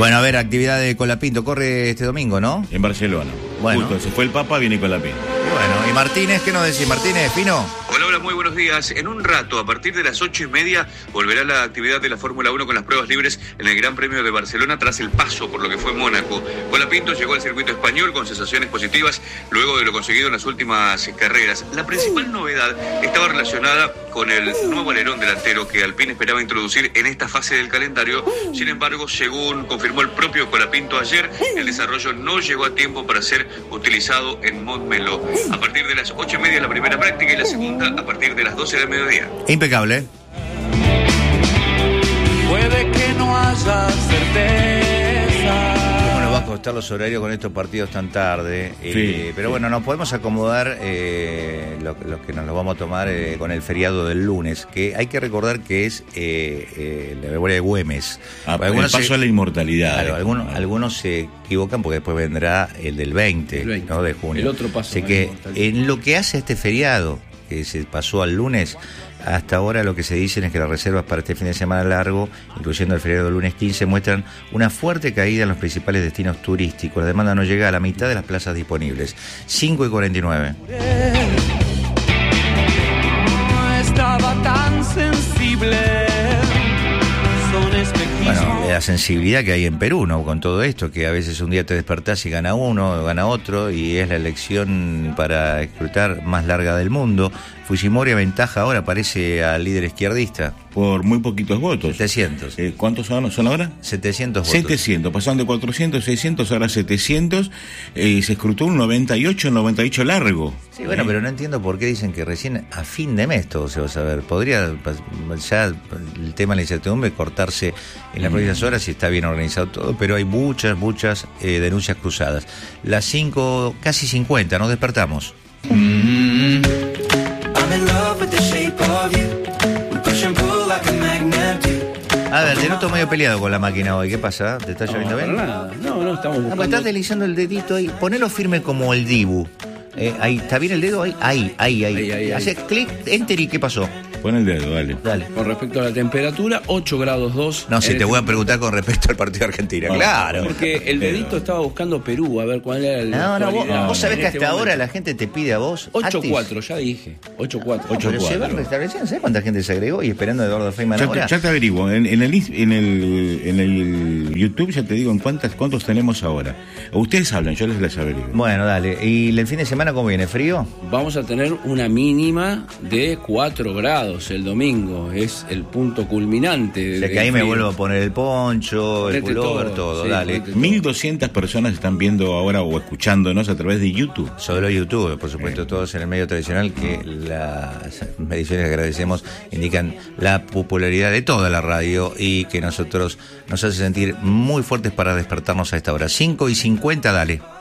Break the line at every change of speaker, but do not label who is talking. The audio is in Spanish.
Bueno, a ver, actividad de Colapinto. Corre este domingo, ¿no?
En Barcelona.
Bueno.
Justo, se fue el Papa, viene Colapinto.
Bueno, ¿y Martínez? ¿Qué nos decís, Martínez? ¿Fino?
Hola, muy buenos días. En un rato, a partir de las 8:30, volverá la actividad de la Fórmula 1 con las pruebas libres en el Gran Premio de Barcelona tras el paso por lo que fue Mónaco. Colapinto llegó al circuito español con sensaciones positivas luego de lo conseguido en las últimas carreras. La principal novedad estaba relacionada con el nuevo alerón delantero que Alpine esperaba introducir en esta fase del calendario. Sin embargo, según confirmó el propio Colapinto ayer, el desarrollo no llegó a tiempo para ser utilizado en Montmeló. A partir de las 8:30 la primera práctica y la segunda a partir de las 12 del mediodía.
Impecable.
Puede que no haya certeza.
¿Cómo nos va a costar los horarios con estos partidos tan tarde?
Sí,
pero bueno, nos podemos acomodar los que nos lo vamos a tomar con el feriado del lunes, que hay que recordar que es la memoria de Güemes.
El paso a la inmortalidad.
Claro, algunos se equivocan porque después vendrá el del 20, ¿no? De junio.
El otro paso.
Así que en lo que hace a este feriado, que se pasó al lunes, hasta ahora lo que se dicen es que las reservas para este fin de semana largo, incluyendo el feriado del lunes 15, muestran una fuerte caída en los principales destinos turísticos. La demanda no llega a la mitad de las plazas disponibles. 5:49.
No estaba tan sensible. Son espejismos.
Bueno, la sensibilidad que hay en Perú, ¿no? Con todo esto, que a veces un día te despertás y gana uno, gana otro, y es la elección para escrutar más larga del mundo. Fujimori aventaja ahora, parece al líder izquierdista.
Por muy poquitos votos.
700.
¿Cuántos son ahora?
700 votos.
700, pasando de 400, 600, ahora 700. Se escrutó un 98 largo.
Sí, bueno, pero no entiendo por qué dicen que recién a fin de mes todo se va a saber. Podría ya el tema de la incertidumbre cortarse en las próximas horas si está bien organizado todo, pero hay muchas denuncias cruzadas. Las 5, casi 50, nos despertamos. A ver, te noto medio peleado con la máquina hoy. ¿Qué pasa? ¿Te está lloviendo bien?
Nada. No, estamos buscando.
Pues estás deslizando el dedito ahí. Ponelo firme como el Dibu. Ahí, ¿está bien el dedo? Ahí. Hace clic, enter y ¿qué pasó?
Pon el dedo, dale.
Con respecto a la temperatura, 8 grados 2.
No, si te voy a preguntar con respecto al partido de Argentina. Claro.
Porque el dedito estaba buscando Perú, a ver cuál era el.
No, vos sabés que hasta ahora la gente te pide a vos.
8-4, ya dije. 8-4.
Pero se van restableciendo. ¿Sabés cuánta gente se agregó? Y esperando a Eduardo Feynman ahora.
Ya te averiguo. En el YouTube ya te digo cuántos tenemos ahora. Ustedes hablan, yo les averiguo.
Bueno, dale. ¿Y el fin de semana cómo viene? ¿Frío?
Vamos a tener una mínima de 4 grados el domingo. Es el punto culminante.
O sea que ahí me vuelvo a poner el poncho, el pullover, todo.
Sí,
dale.
1.200 personas están viendo ahora o escuchándonos a través de YouTube.
Solo YouTube, por supuesto, todos en el medio tradicional, que las mediciones que agradecemos indican la popularidad de toda la radio y que nosotros nos hace sentir muy fuertes para despertarnos a esta hora. 5:50, dale.